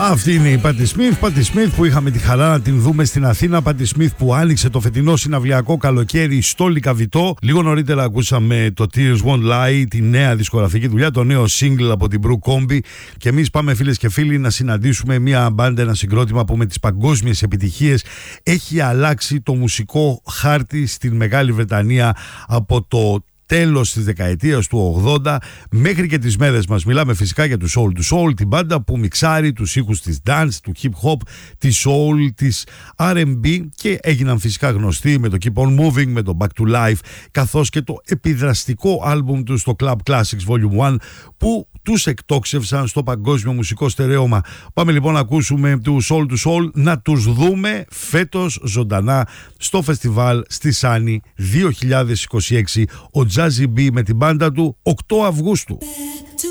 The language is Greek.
Αυτή είναι η Patti Smith. Patti Smith που είχαμε τη χαρά να την δούμε στην Αθήνα. Patti Smith που άνοιξε το φετινό συναυλιακό καλοκαίρι στο Λυκαβητό. Λίγο νωρίτερα ακούσαμε το Tears Won't Lie, τη νέα δισκογραφική δουλειά, το νέο single από την Brooke Combi. Και εμείς πάμε, φίλες και φίλοι, να συναντήσουμε μια μπάντα, ένα συγκρότημα που με τις παγκόσμιες επιτυχίες έχει αλλάξει το μουσικό χάρτη στην Μεγάλη Βρετανία από το τέλος της δεκαετίας του 80 μέχρι και τις μέρες μας. Μιλάμε φυσικά για τους Soul to Soul, την μπάντα που μιξάρει τους ήχους της dance, του hip hop, της soul, της R&B και έγιναν φυσικά γνωστοί με το Keep On Moving, με το Back to Life, καθώς και το επιδραστικό άλμπουμ τους, το Club Classics Volume 1, που τους εκτόξευσαν στο παγκόσμιο μουσικό στερέωμα. Πάμε λοιπόν να ακούσουμε τους Soul to Soul, να τους δούμε φέτος ζωντανά στο φεστιβάλ στη Σάνι 2026, ο Jazzy B με την μπάντα του 8 Αυγούστου.